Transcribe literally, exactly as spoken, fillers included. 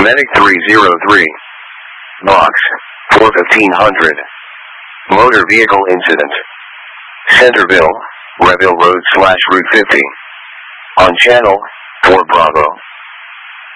Medic three zero three. Box four fifteen hundred. Motor vehicle incident. Centerville, Reville Road slash Route fifty. On channel four Bravo.